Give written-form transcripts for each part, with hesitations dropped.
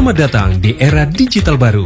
Selamat datang di era digital baru.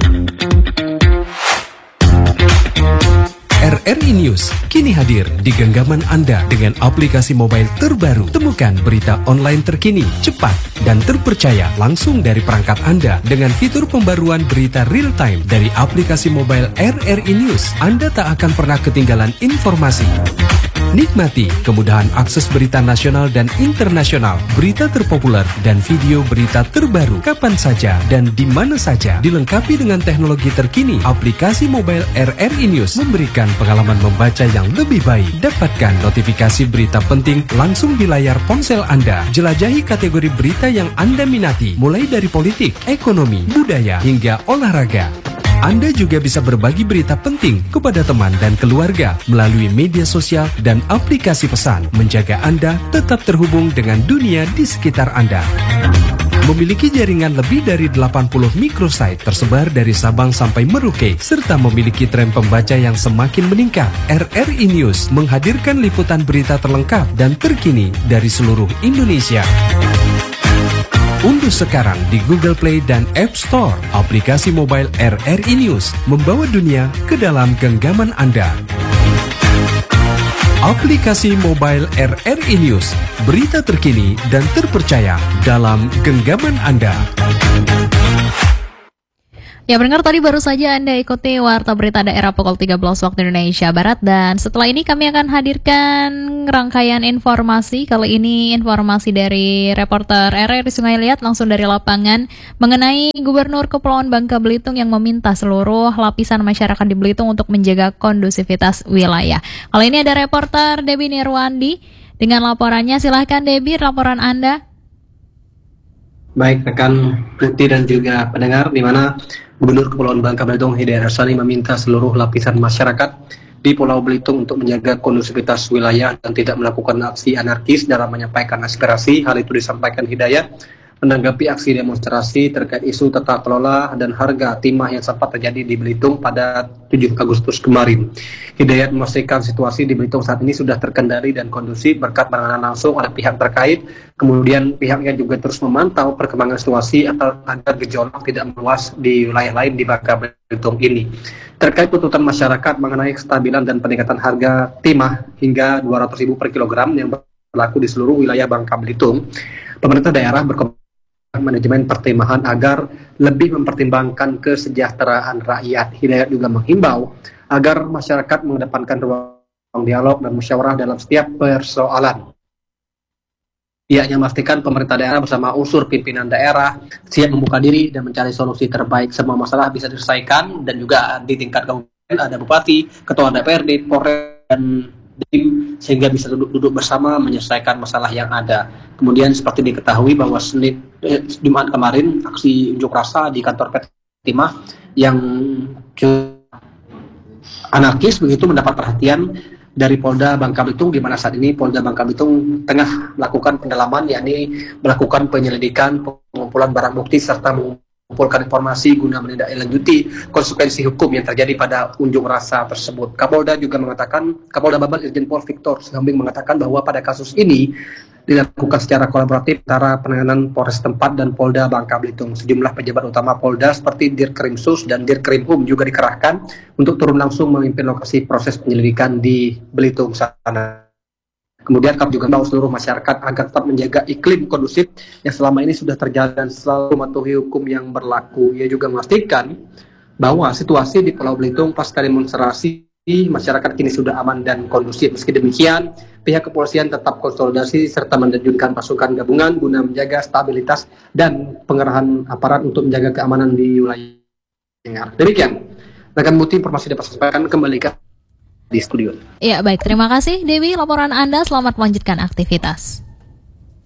RRI News kini hadir di genggaman Anda dengan aplikasi mobile terbaru. Temukan berita online terkini, cepat, dan terpercaya langsung dari perangkat Anda dengan fitur pembaruan berita real time dari aplikasi mobile RRI News. Anda tak akan pernah ketinggalan informasi. Nikmati kemudahan akses berita nasional dan internasional, berita terpopuler, dan video berita terbaru kapan saja dan di mana saja. Dilengkapi dengan teknologi terkini, aplikasi mobile RRI News memberikan pengalaman membaca yang lebih baik. Dapatkan notifikasi berita penting langsung di layar ponsel Anda. Jelajahi kategori berita yang Anda minati, mulai dari politik, ekonomi, budaya, hingga olahraga. Anda juga bisa berbagi berita penting kepada teman dan keluarga melalui media sosial dan aplikasi pesan, menjaga Anda tetap terhubung dengan dunia di sekitar Anda. Memiliki jaringan lebih dari 80 microsite tersebar dari Sabang sampai Merauke, serta memiliki tren pembaca yang semakin meningkat. RRI News menghadirkan liputan berita terlengkap dan terkini dari seluruh Indonesia. Unduh sekarang di Google Play dan App Store aplikasi mobile RRI News, membawa dunia ke dalam genggaman Anda. Aplikasi mobile RRI News, berita terkini dan terpercaya dalam genggaman Anda. Ya, pendengar, tadi baru saja Anda ikuti Warta Berita Daerah pukul 13 waktu Indonesia Barat, dan setelah ini kami akan hadirkan rangkaian informasi. Kali ini informasi dari reporter RRI Sungai Liat langsung dari lapangan mengenai Gubernur Kepulauan Bangka Belitung yang meminta seluruh lapisan masyarakat di Belitung untuk menjaga kondusivitas wilayah. Kali ini ada reporter Debbie Nirwandi dengan laporannya. Silahkan Debbie, laporan Anda. Baik rekan Putih dan juga pendengar, di mana Gubernur Kepulauan Bangka Belitung Hidayat Harsani meminta seluruh lapisan masyarakat di Pulau Belitung untuk menjaga kondusivitas wilayah dan tidak melakukan aksi anarkis dalam menyampaikan aspirasi. Hal itu disampaikan Hidayat menanggapi aksi demonstrasi terkait isu tata kelola dan harga timah yang sempat terjadi di Belitung pada 7 Agustus kemarin. Hidayat memastikan situasi di Belitung saat ini sudah terkendali dan kondusif berkat penanganan langsung oleh pihak terkait. Kemudian pihaknya juga terus memantau perkembangan situasi agar gejolak tidak meluas di wilayah lain di Bangka Belitung ini. Terkait tuntutan masyarakat mengenai kestabilan dan peningkatan harga timah hingga 200.000 per kilogram yang berlaku di seluruh wilayah Bangka Belitung, pemerintah daerah manajemen pertimahan agar lebih mempertimbangkan kesejahteraan rakyat. Hidayat juga menghimbau agar masyarakat mengedepankan ruang dialog dan musyawarah dalam setiap persoalan. Ia memastikan pemerintah daerah bersama unsur pimpinan daerah siap membuka diri dan mencari solusi terbaik. Semua masalah bisa diselesaikan, dan juga di tingkat kabupaten ada bupati, ketua DPRD, Polres, dan DIM, sehingga bisa duduk bersama menyelesaikan masalah yang ada. Kemudian seperti diketahui bahwa Jumat kemarin aksi unjuk rasa di kantor PT Timah yang anarkis begitu mendapat perhatian dari Polda Bangka Belitung, di mana saat ini Polda Bangka Belitung tengah melakukan pendalaman, yakni melakukan penyelidikan, pengumpulan barang bukti serta mengumpulkan informasi guna menindaklanjuti konsekuensi hukum yang terjadi pada unjuk rasa tersebut. Kapolda Babel Irjen Pol Victor Sihambing mengatakan bahwa pada kasus ini dilakukan secara kolaboratif antara penanganan Polres tempat dan Polda Bangka Belitung. Sejumlah pejabat utama Polda seperti Dirkrimsus dan Dirkrimhum juga dikerahkan untuk turun langsung memimpin lokasi proses penyelidikan di Belitung sana. Kemudian kami juga membawa seluruh masyarakat agar tetap menjaga iklim kondusif yang selama ini sudah terjaga dan selalu mematuhi hukum yang berlaku. Ia juga memastikan bahwa situasi di Pulau Belitung pasca demonstrasi masyarakat kini sudah aman dan kondusif. Meski demikian, pihak kepolisian tetap konsolidasi serta menerjunkan pasukan gabungan guna menjaga stabilitas dan pengerahan aparat untuk menjaga keamanan di wilayah. Demikian, rekan Muti, informasi dapat sampaikan kembali di studio. Ya, baik, terima kasih Dewi laporan Anda. Selamat melanjutkan aktivitas.